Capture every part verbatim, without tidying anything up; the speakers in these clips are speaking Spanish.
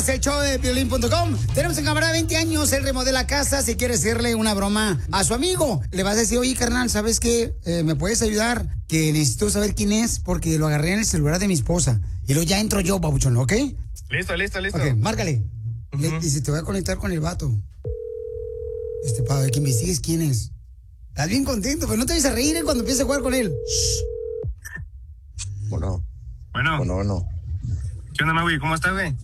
el show de Piolín punto com. Tenemos un camarada de veinte años, él remodela casa. Si quiere hacerle una broma a su amigo, le vas a decir, oye, carnal, ¿sabes qué? Eh, ¿Me puedes ayudar? Que necesito saber quién es porque lo agarré en el celular de mi esposa. Y luego ya entro yo, babuchón, ¿ok? Listo, listo, listo. Ok, márcale. Uh-huh. Le dice, te voy a conectar con el vato. Este, para que investigues quién es. Estás bien contento, pero no te vayas a reír cuando empieces a jugar con él. Bueno. Bueno. Bueno, bueno. ¿Qué onda, güey? ¿Cómo estás, güey?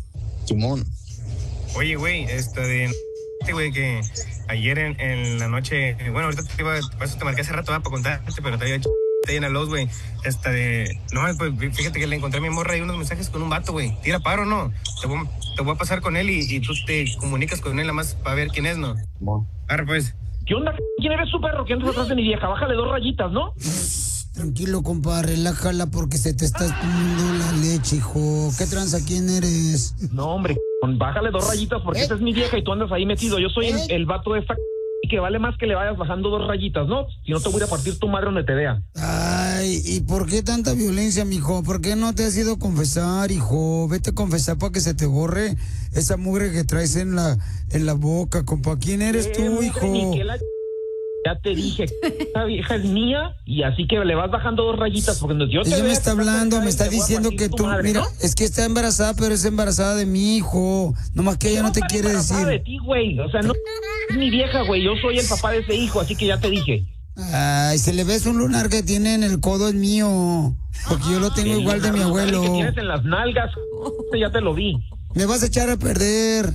Simón. Oye, güey, esto de... Este, güey, que ayer en, en la noche... Bueno, ahorita te iba... Por eso te marqué hace rato, ¿va? Para contarte, pero te había hecho... Te llena los, güey. Esta de... No, pues fíjate que le encontré a mi morra y unos mensajes con un vato, güey. Tira paro, ¿no? Te voy, te voy a pasar con él y, y tú te comunicas con él nada más para ver quién es, ¿no? Simón. Arre, pues. ¿Qué onda? ¿Quién eres su perro? ¿Qué andas atrás de mi vieja? Bájale dos rayitas, ¿no? Tranquilo, compa, relájala porque se te está espumiendo la leche, hijo. ¿Qué tranza? ¿Quién eres? No, hombre, bájale dos rayitas porque ¿Eh? esta es mi vieja y tú andas ahí metido. Yo soy ¿Eh? el, el vato de esta y que vale más que le vayas bajando dos rayitas, ¿no? Si no te voy a partir tu madre donde te vea. Ay, ¿y por qué tanta violencia, mijo? ¿Por qué no te has ido a confesar, hijo? Vete a confesar para que se te borre esa mugre que traes en la en la boca, compa. ¿Quién eres tú, Eh, hijo? ni que la... Ya te dije, esta vieja es mía y así que le vas bajando dos rayitas porque yo te Ella vea, me está te vas a hablando, pegar me y está te voy a diciendo partir que tu tú, madre, mira, ¿no? es que está embarazada, pero es embarazada de mi hijo. Nomás que ella no te está quiere embarazada decir. de ti, güey. O sea, no es mi vieja, güey. Yo soy el papá de ese hijo, así que ya te dije. Ay, se le ves un lunar que tiene en el codo, es mío. Porque yo lo tengo El igual de mi lunar abuelo. que tienes en las nalgas, ya te lo vi. Me vas a echar a perder.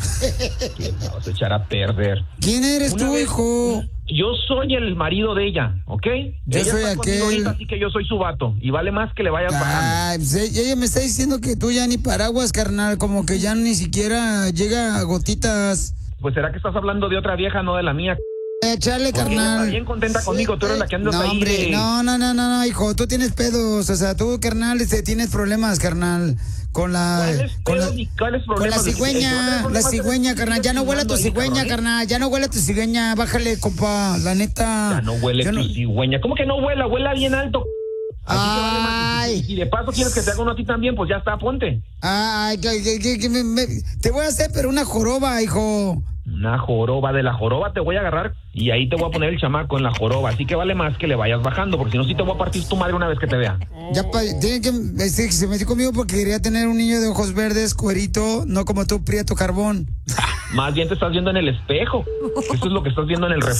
¿Qué me vas a echar a perder? ¿Quién eres Una tú, vez- hijo? Yo soy el marido de ella, ¿ok? Yo ella soy está conmigo aquel- ahorita, así que yo soy su vato. Y vale más que le vayas bajando. Ay, pues ella ella me está diciendo que tú ya ni paraguas, carnal. Como que ya ni siquiera llega a gotitas. Pues será que estás hablando de otra vieja, no de la mía. Echarle, Porque ella está carnal. bien contenta conmigo, tú eres la que andas No, ahí hombre, de- no, no, no, no, no, hijo, tú tienes pedos, o sea, tú, carnal, este, tienes problemas, carnal, con la, ¿Cuáles con la, pedos y cuáles con la problemas? El que va a tener cigüeña, la problemas cigüeña, eres tú, carnal, ya no huele a tu ahí, cigüeña, cabrón, ¿eh? carnal, ya no huele a tu cigüeña, bájale, compa, la neta. Ya no huele Yo tu no- cigüeña. ¿Cómo que no huela? Huela bien alto. Así que vale más. Ay. Y si de paso quieres que te haga uno a ti también, pues ya está, ponte. Ay, que, que, que, que me- me- te voy a hacer, pero una joroba, hijo. Una joroba, de la joroba te voy a agarrar y ahí te voy a poner el chamaco en la joroba. Así que vale más que le vayas bajando, porque si no, sí te voy a partir tu madre una vez que te vea. Ya pa- tiene que, este, se metió conmigo porque quería tener un niño de ojos verdes, cuerito, no como tú, prieto carbón. Más bien te estás viendo en el espejo. Eso es lo que estás viendo en el reflejo.